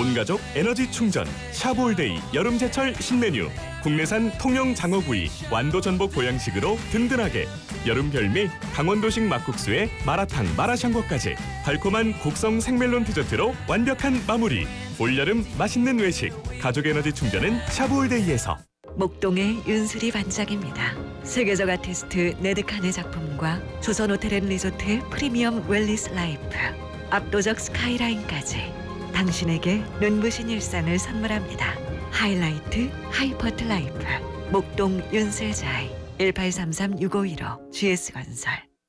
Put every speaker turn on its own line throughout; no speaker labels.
온가족 에너지 충전 샤브올데이 여름제철 신메뉴. 국내산 통영 장어구이 완도 전복 보양식으로 든든하게. 여름 별미 강원도식 막국수에 마라탕 마라샹궈까지 달콤한 곡성 생멜론 디저트로 완벽한 마무리. 올여름 맛있는 외식 가족 에너지 충전은 샤브올데이에서.
목동의 윤수리 반장입니다. 세계적 아티스트 네드칸의 작품과 조선호텔앤리조트의 프리미엄 웰리스 라이프, 압도적 스카이라인까지 당신에게 눈부신 일상을 선물합니다. 하이라이트 하이퍼트 라이프 목동 윤슬자이 1833-6515 GS건설.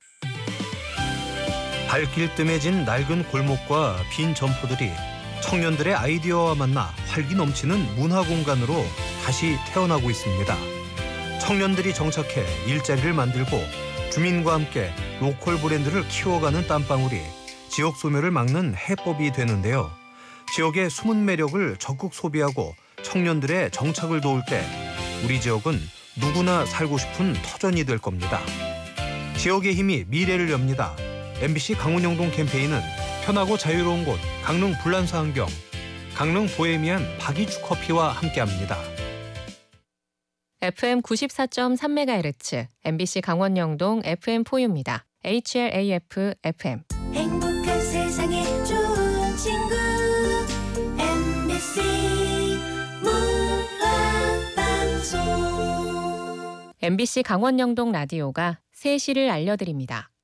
발길 뜸해진 낡은 골목과 빈 점포들이 청년들의 아이디어와 만나 활기 넘치는 문화공간으로 다시 태어나고 있습니다. 청년들이 정착해 일자리를 만들고 주민과 함께 로컬 브랜드를 키워가는 땀방울이 지역 소멸을 막는 해법이 되는데요. 지역의 숨은 매력을 적극 소비하고 청년들의 정착을 도울 때 우리 지역은 누구나 살고 싶은 터전이 될 겁니다. 지역의 힘이 미래를 엽니다. MBC 강원영동 캠페인은 편하고 자유로운 곳 강릉 불란서 안경, 강릉 보헤미안 박이주 커피와 함께합니다.
FM 94.3MHz MBC 강원영동 FM4U입니다. HLAF FM.
행복한 세상에 좋은 친구 MBC 문화방송.
MBC 강원영동 라디오가 3시를 알려드립니다.